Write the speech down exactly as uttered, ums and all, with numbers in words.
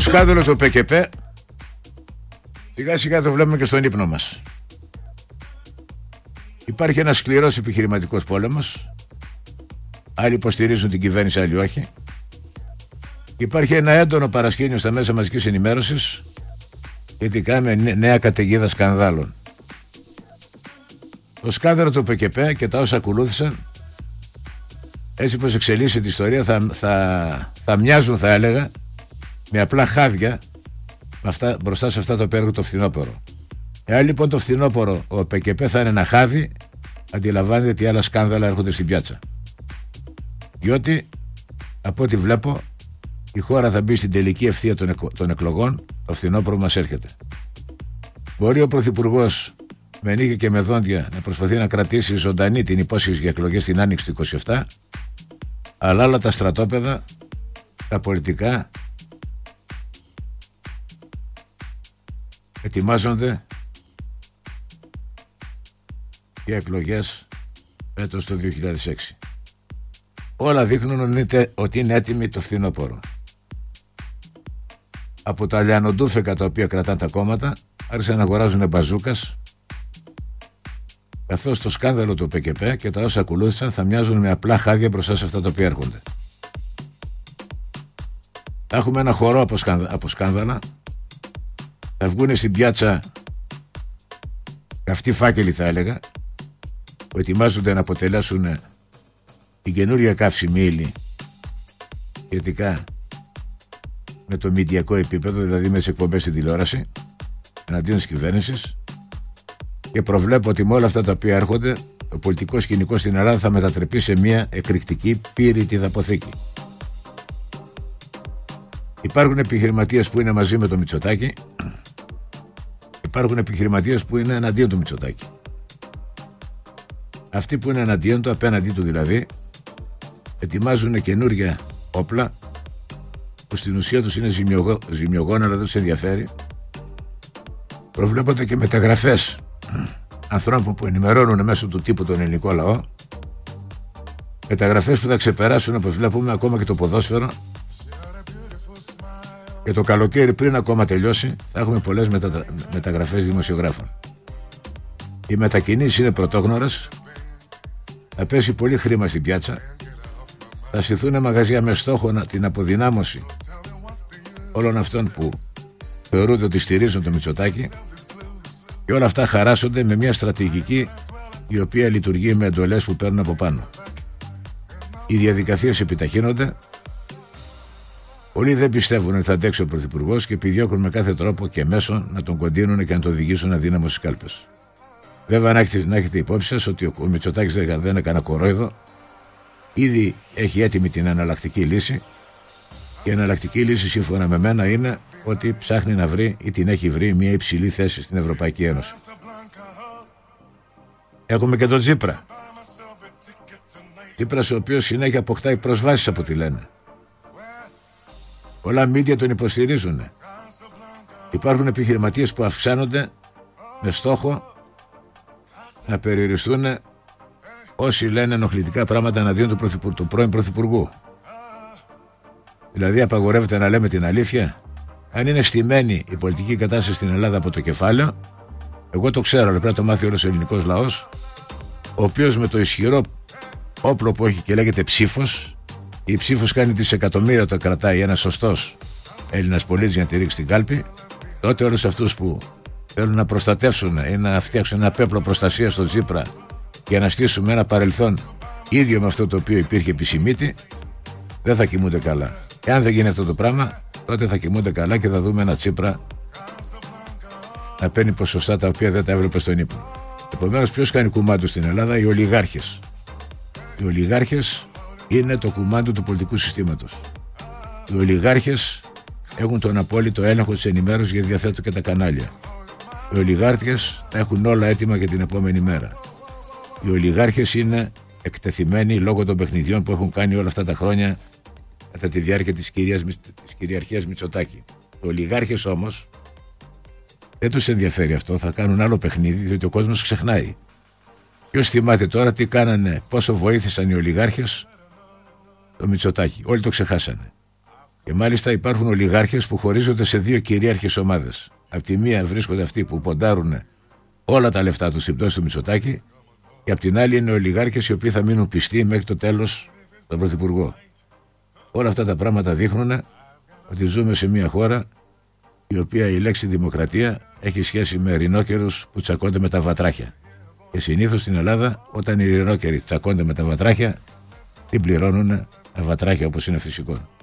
σκάνδαλο του ΠΚΠ σιγά σιγά το βλέπουμε και στον ύπνο μας. Υπάρχει ένας σκληρός επιχειρηματικός πόλεμος. Άλλοι υποστηρίζουν την κυβέρνηση, άλλοι όχι. Υπάρχει ένα έντονο παρασκήνιο στα μέσα μαζικής ενημέρωσης σχετικά με νέα καταιγίδα σκανδάλων. Το σκάνδαλο του ΠΚΠ και τα όσα ακολούθησαν, έτσι πως εξελίσσεται η ιστορία, θα, θα, θα μοιάζουν, θα έλεγα, με απλά χάδια με αυτά, μπροστά σε αυτά τα οποία έρχονται το φθινόπωρο. Εάν λοιπόν το φθινόπωρο ο ΠΚΠ θα είναι ένα χάδι, αντιλαμβάνεται τι άλλα σκάνδαλα έρχονται στην πιάτσα. Διότι, από ό,τι βλέπω, η χώρα θα μπει στην τελική ευθεία των, εκ, των εκλογών, το φθινόπωρο μας έρχεται. Μπορεί ο Πρωθυπουργός με νύχια και με δόντια να προσπαθεί να κρατήσει ζωντανή την υπόσχεση για εκλογές την Άνοιξη του είκοσι επτά, αλλά όλα τα στρατόπεδα, τα πολιτικά, ετοιμάζονται για εκλογές έτος το δύο χιλιάδες έξι. Όλα δείχνουν ότι είναι έτοιμοι το φθινόπωρο. Από τα λιανοντούφεκα τα οποία κρατάνε τα κόμματα άρχισαν να αγοράζουν μπαζούκας, καθώς το σκάνδαλο του ΠΚΠ και τα όσα ακολούθησαν θα μοιάζουν με απλά χάδια μπροστά σε αυτά τα οποία έρχονται. Θα έχουμε ένα χορό από, σκάνδα, από σκάνδαλα. Θα βγουν στην πιάτσα καυτοί φάκελοι, θα έλεγα, που ετοιμάζονται να αποτελέσουν την καινούργια καύσιμη ύλη σχετικά με το μηντιακό επίπεδο, δηλαδή με τις εκπομπές στην τηλεόραση εναντίον της κυβέρνησης, και προβλέπω ότι με όλα αυτά τα οποία έρχονται το πολιτικό σκηνικό στην Ελλάδα θα μετατρεπεί σε μια εκρηκτική πύρητη δαποθήκη. Υπάρχουν επιχειρηματίες που είναι μαζί με το Μητσοτάκη, υπάρχουν επιχειρηματίες που είναι εναντίον του Μητσοτάκη. Αυτοί που είναι εναντίον του, απέναντί του δηλαδή, ετοιμάζουν καινούργια όπλα που στην ουσία τους είναι ζημιογό, ζημιογόνα, αλλά δεν τους ενδιαφέρει. Προβλέπονται και μεταγραφές ανθρώπων που ενημερώνουν μέσω του τύπου τον ελληνικό λαό, μεταγραφές που θα ξεπεράσουν, όπως βλέπουμε, ακόμα και το ποδόσφαιρο. Και το καλοκαίρι, πριν ακόμα τελειώσει, θα έχουμε πολλές μετα... μεταγραφές δημοσιογράφων. Οι μετακινήσεις είναι πρωτόγνωρες. Θα πέσει πολύ χρήμα στην πιάτσα. Θα στηθούν μαγαζιά με στόχο την αποδυνάμωση όλων αυτών που θεωρούνται ότι στηρίζουν το Μητσοτάκη, και όλα αυτά χαράσσονται με μια στρατηγική η οποία λειτουργεί με εντολές που παίρνουν από πάνω. Οι διαδικασίες επιταχύνονται. Πολλοί δεν πιστεύουν ότι θα αντέξει ο Πρωθυπουργός και επιδιώκουν με κάθε τρόπο και μέσο να τον κοντίνουν και να τον οδηγήσουν αδύναμο στις κάλπες. Βέβαια, να έχετε, να έχετε υπόψη σας ότι ο, ο Μητσοτάκης δεν, δεν έκανε κορόιδο. Ήδη έχει έτοιμη την εναλλακτική λύση. Η εναλλακτική λύση, σύμφωνα με μένα, είναι ότι ψάχνει να βρει ή την έχει βρει μια υψηλή θέση στην Ευρωπαϊκή Ένωση. Έχουμε και τον Τσίπρα. Τσίπρας, ο οποίος συνέχεια αποκτάει προσβάσεις από ό,τι λένε. Πολλά μίντια τον υποστηρίζουν. Υπάρχουν επιχειρηματίες που αυξάνονται με στόχο να περιοριστούν όσοι λένε ενοχλητικά πράγματα εναντίον του, πρωθυπου, του πρώην Πρωθυπουργού. Δηλαδή απαγορεύεται να λέμε την αλήθεια. Αν είναι στημένη η πολιτική κατάσταση στην Ελλάδα από το κεφάλαιο, εγώ το ξέρω, αλλά πρέπει να το μάθει όλος ο ελληνικός λαός, ο οποίος με το ισχυρό όπλο που έχει και λέγεται ψήφος, η ψήφος κάνει δισεκατομμύρια, το κρατάει ένας σωστός Έλληνας πολίτης για να τη ρίξει στην κάλπη, τότε όλους αυτούς που θέλουν να προστατεύσουν ή να φτιάξουν ένα πέπλο προστασίας στον Τσίπρα για να στήσουμε ένα παρελθόν ίδιο με αυτό το οποίο υπήρχε επί Σιμίτη, δεν θα κοιμούνται καλά. Εάν δεν γίνει αυτό το πράγμα, τότε θα κοιμούνται καλά και θα δούμε ένα Τσίπρα να παίρνει ποσοστά τα οποία δεν τα έβλεπε στον ύπνο. Επομένως, ποιος κάνει κουμάντο στην Ελλάδα? Οι ολιγάρχες. Οι ολιγάρχες είναι το κουμάντο του πολιτικού συστήματος. Οι ολιγάρχες έχουν τον απόλυτο έλεγχο της ενημέρωσης γιατί διαθέτουν και τα κανάλια. Οι ολιγάρχες τα έχουν όλα έτοιμα για την επόμενη μέρα. Οι ολιγάρχες είναι εκτεθειμένοι λόγω των παιχνιδιών που έχουν κάνει όλα αυτά τα χρόνια κατά τη διάρκεια της, κυρίας, της κυριαρχίας Μητσοτάκη. Οι ολιγάρχες όμως δεν τους ενδιαφέρει αυτό, θα κάνουν άλλο παιχνίδι διότι ο κόσμος ξεχνάει. Ποιος θυμάται τώρα τι κάνανε, πόσο βοήθησαν οι ολιγάρχες το Μητσοτάκη? Όλοι το ξεχάσανε. Και μάλιστα υπάρχουν ολιγάρχες που χωρίζονται σε δύο κυρίαρχες ομάδες. Απ' τη μία βρίσκονται αυτοί που ποντάρουν όλα τα λεφτά του στην πτώση του Μητσοτάκη, και απ' την άλλη είναι ολιγάρχες οι οποίοι θα μείνουν πιστοί μέχρι το τέλος στον Πρωθυπουργό. Όλα αυτά τα πράγματα δείχνουν ότι ζούμε σε μια χώρα η οποία η λέξη δημοκρατία έχει σχέση με ρινόκερους που τσακώνται με τα βατράχια. Και συνήθως στην Ελλάδα, όταν οι ρινόκεροι τσακώνται με τα βατράχια, την πληρώνουν τα βατράχια, όπως είναι φυσικό.